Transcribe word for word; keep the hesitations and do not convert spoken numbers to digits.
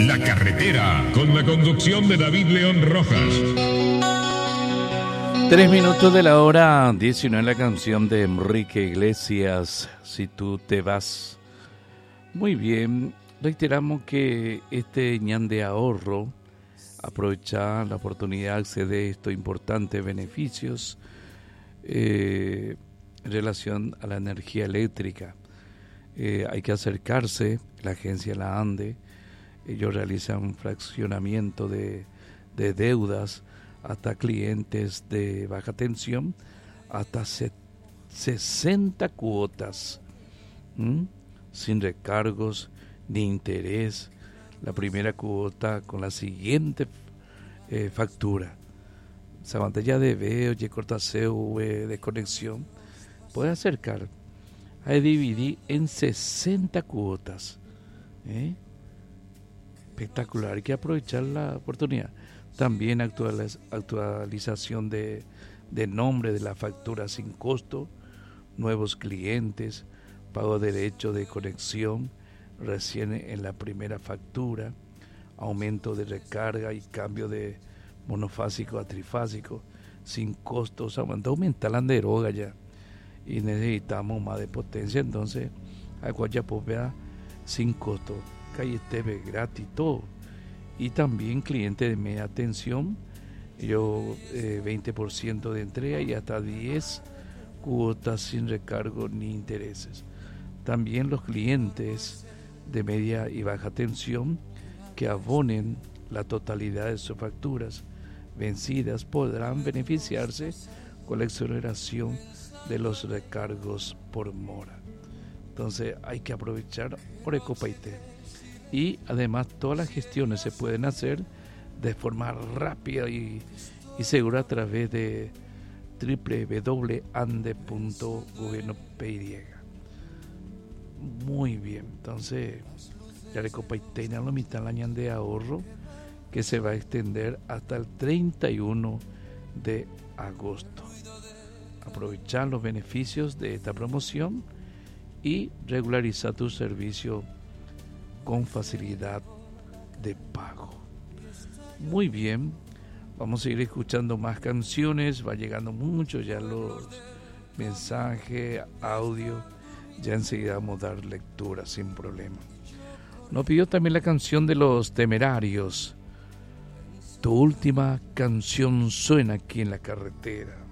La Carretera, con la conducción de David León Rojas. Tres minutos de la hora diecinueve, la canción de Enrique Iglesias, Si tú te vas. Muy bien, reiteramos que este ñan de ahorro aprovecha la oportunidad de acceder a estos importantes beneficios eh, en relación a la energía eléctrica. Eh, hay que acercarse, la agencia La ANDE, ellos realizan un fraccionamiento de, de deudas hasta clientes de baja tensión, hasta sesenta cuotas, ¿m? sin recargos ni interés. La primera cuota con la siguiente eh, factura. Sabantella de B, oye, cortaseo, eh, de conexión, puede acercar a dividir en sesenta cuotas. ¿Eh? Espectacular, hay que aprovechar la oportunidad. También actualiz- actualización de, de nombre de la factura sin costo, nuevos clientes, pago de derecho de conexión recién en la primera factura, aumento de recarga y cambio de monofásico a trifásico sin costos. Aumenta la deroga ya y necesitamos más de potencia, entonces Aguayapopea sin costo, calle T V gratis, todo. Y también cliente de media tensión, yo eh, veinte por ciento de entrega y hasta diez cuotas sin recargo ni intereses. También los clientes de media y baja tensión que abonen la totalidad de sus facturas vencidas podrán beneficiarse con la exoneración de los recargos por mora. Entonces hay que aprovechar por Ecopaité. Y además todas las gestiones se pueden hacer de forma rápida y, y segura a través de doble u doble u doble punto ande punto gobierno p y. Muy bien, entonces ya Ecopaité en la mitad del año de ahorro que se va a extender hasta el treinta y uno de agosto. Aprovechar los beneficios de esta promoción y regularizar tu servicio con facilidad de pago. Muy bien, vamos a ir escuchando más canciones, va llegando mucho ya los mensajes, audio, ya enseguida vamos a dar lectura sin problema. Nos pidió también la canción de Los Temerarios. Tu última canción suena aquí en la carretera.